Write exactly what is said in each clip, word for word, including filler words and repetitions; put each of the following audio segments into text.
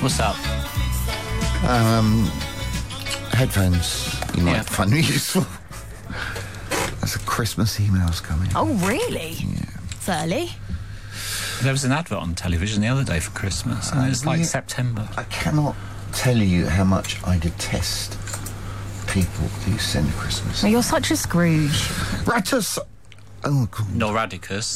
What's up? Um, headphones. You might Yeah. find them useful. There's a Christmas emails coming. Oh, really? Yeah. It's early. There was an advert on television the other day for Christmas, and it was like yeah. September. I cannot tell you how much I detest people who send Christmas. Well, you're such a Scrooge. Ratus. Oh, God. Norradicus.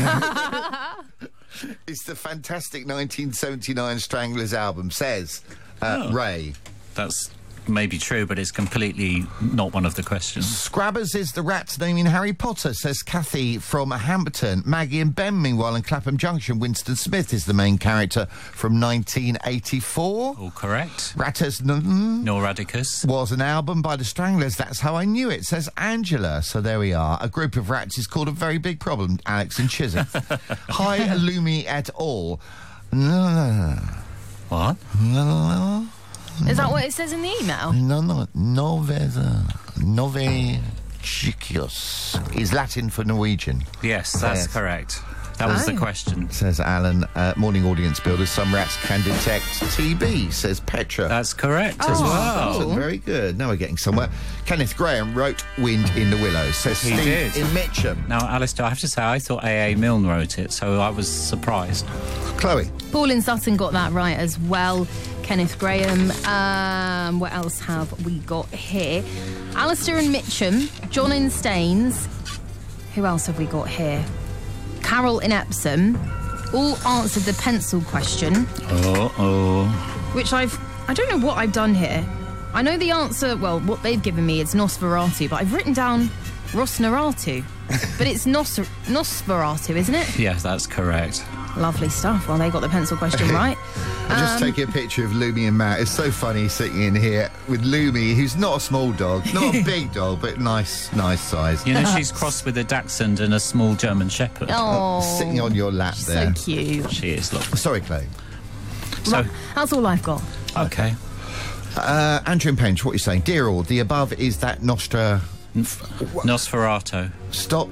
It's the fantastic nineteen seventy-nine Stranglers album, says uh, Oh. Ray. That's maybe true, but it's completely not one of the questions. Scrabbers is the rat's name in Harry Potter, says Kathy from Hampton. Maggie and Ben, meanwhile, in Clapham Junction, Winston Smith is the main character from nineteen eighty-four. All correct. Ratus n- Norradicus. was an album by the Stranglers. That's how I knew it, says Angela. So there we are. A group of rats is called a very big problem, Alex and Chisholm. Hi, Lumi et al. No, What? no, no. Is that what it says in the email? No, no, nove, nove chikios is Latin for Norwegian, Yes, that's Yes. correct. That was the Oh. question. says Alan. Uh, morning audience builders, some rats can detect T B, says Petra. That's correct as Oh, well. cool. Very good. Now we're getting somewhere. Kenneth Graham wrote Wind in the Willows, says He Steve did. in Mitcham. Now, Alistair, I have to say, I thought A A Milne wrote it, so I was surprised. Chloe. Paul in Sutton got that right as well. Kenneth Graham. Um, what else have we got here? Alistair and Mitcham. John in Staines. Who else have we got here? Carol in Epsom. All answered the pencil question, Uh-oh. which I've... I don't know what I've done here. I know the answer... Well, what they've given me is Nosferatu, but I've written down Rosneratu. But it's Nos- Nosferatu, isn't it? Yes, that's correct. Lovely stuff. Well, they got the pencil question right. I'm just taking a picture of Lumi and Matt. It's so funny sitting in here with Lumi, who's not a small dog, not a big dog, but nice, nice size. You know, she's crossed with a Dachshund and a small German Shepherd. Oh, Sitting on your lap so there. cute. She is, look. Sorry, Chloe. So, That's all I've got. okay. Uh, Andrew and Penge, what are you saying? Dear all, the above is that Nostra... Nosferatu. Stop